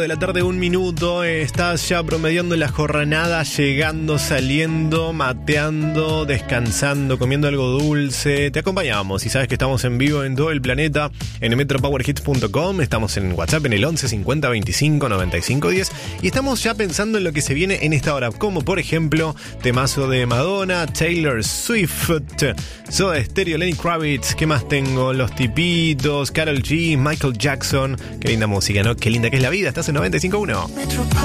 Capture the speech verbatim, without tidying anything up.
De la tarde, un minuto, estás ya promediando la jornada, llegando, saliendo, mateando, descansando, comiendo algo dulce. Te acompañamos y sabes que estamos en vivo en todo el planeta en metro power hits punto com. Estamos en WhatsApp en el once cincuenta veinticinco noventa y cinco diez y estamos ya pensando en lo que se viene en esta hora, como por ejemplo temazo de Madonna, Taylor Swift, Soda Stereo, Lenny Kravitz. ¿Qué más tengo? Los Tipitos, Karol G, Michael Jackson. Qué linda música, ¿no? Qué linda que es la vida. Estás en noventa y cinco punto uno.